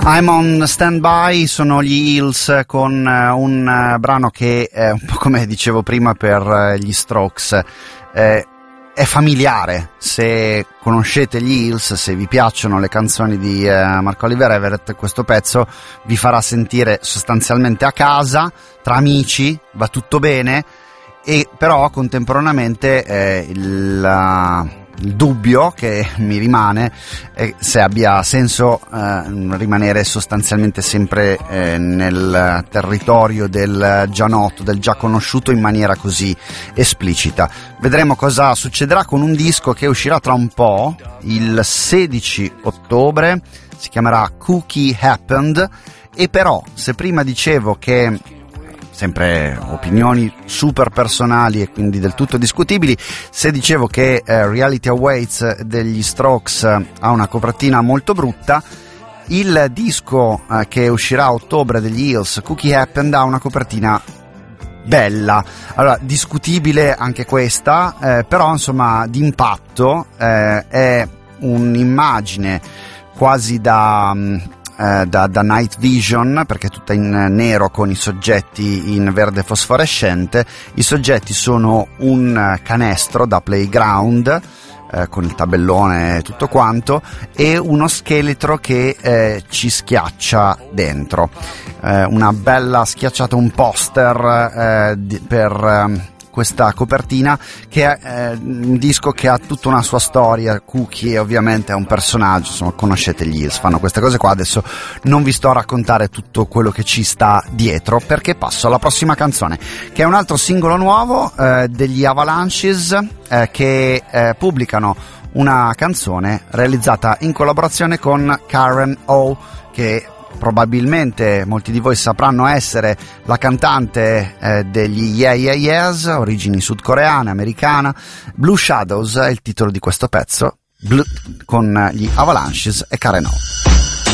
I'm on Standby, sono gli Hills con un brano che, un po' come dicevo prima per gli Strokes, è familiare. Se conoscete gli Hills, se vi piacciono le canzoni di Mark Oliver Everett, questo pezzo vi farà sentire sostanzialmente a casa, tra amici, va tutto bene, e però contemporaneamente il dubbio che mi rimane è se abbia senso rimanere sostanzialmente sempre nel territorio del già noto, del già conosciuto in maniera così esplicita. Vedremo cosa succederà con un disco che uscirà tra un po', il 16 ottobre, si chiamerà Cookie Happened. E però, se prima dicevo che sempre opinioni super personali e quindi del tutto discutibili, se dicevo che Reality Awaits degli Strokes ha una copertina molto brutta, il disco che uscirà a ottobre degli Hills, Cookie Happened, ha una copertina bella. Allora, discutibile anche questa, però insomma d'impatto, è un'immagine quasi da night vision, perché è tutta in nero con i soggetti in verde fosforescente. I soggetti sono un canestro da playground con il tabellone e tutto quanto, e uno scheletro che ci schiaccia dentro, una bella schiacciata, un poster per questa copertina, che è un disco che ha tutta una sua storia. Cookie ovviamente è un personaggio, insomma, conoscete gli Hills, fanno queste cose qua. Adesso non vi sto a raccontare tutto quello che ci sta dietro, perché passo alla prossima canzone, che è un altro singolo nuovo degli Avalanches, che pubblicano una canzone realizzata in collaborazione con Karen O, che probabilmente molti di voi sapranno essere la cantante degli Yeah Yeah Yeahs, origini sudcoreane, americana. Blue Shadows è il titolo di questo pezzo, con gli Avalanches e Karen O.